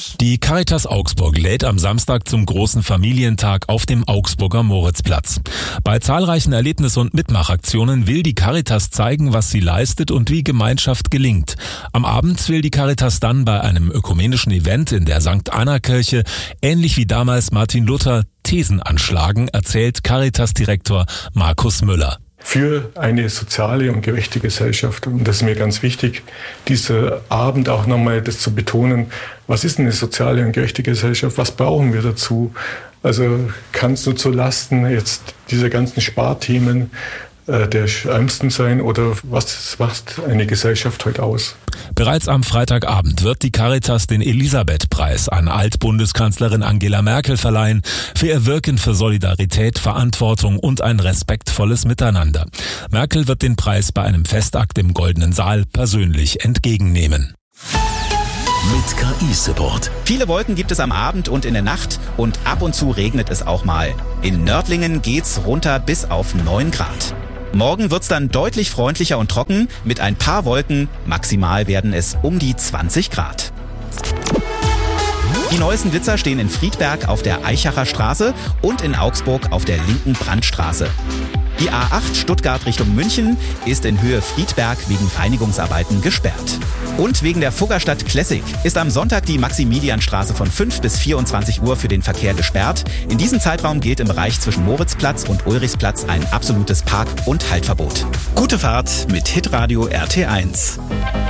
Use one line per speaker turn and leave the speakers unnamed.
Die Caritas Augsburg lädt am Samstag zum großen Familientag auf dem Augsburger Moritzplatz. Bei zahlreichen Erlebnis- und Mitmachaktionen will die Caritas zeigen, was sie leistet und wie Gemeinschaft gelingt. Am Abend will die Caritas dann bei einem ökumenischen Event in der St. Anna-Kirche, ähnlich wie damals Martin Luther, Thesen anschlagen, erzählt Caritas-Direktor Markus Müller.
Für eine soziale und gerechte Gesellschaft. Und das ist mir ganz wichtig, dieser Abend auch nochmal das zu betonen. Was ist eine soziale und gerechte Gesellschaft? Was brauchen wir dazu? Also kann es nur zu Lasten jetzt dieser ganzen Sparthemen der Ärmsten sein oder was macht eine Gesellschaft heute aus?
Bereits am Freitagabend wird die Caritas den Elisabeth-Preis an Altbundeskanzlerin Angela Merkel verleihen für ihr Wirken für Solidarität, Verantwortung und ein respektvolles Miteinander. Merkel wird den Preis bei einem Festakt im Goldenen Saal persönlich entgegennehmen.
Mit KI-Support.
Viele Wolken gibt es am Abend und in der Nacht und ab und zu regnet es auch mal. In Nördlingen geht's runter bis auf 9 Grad. Morgen wird's dann deutlich freundlicher und trocken mit ein paar Wolken. Maximal werden es um die 20 Grad. Die neuesten Blitzer stehen in Friedberg auf der Eichacher Straße und in Augsburg auf der linken Brandstraße. Die A8 Stuttgart Richtung München ist in Höhe Friedberg wegen Reinigungsarbeiten gesperrt. Und wegen der Fuggerstadt Classic ist am Sonntag die Maximilianstraße von 5 bis 24 Uhr für den Verkehr gesperrt. In diesem Zeitraum gilt im Bereich zwischen Moritzplatz und Ulrichsplatz ein absolutes Park- und Haltverbot. Gute Fahrt mit Hitradio RT1.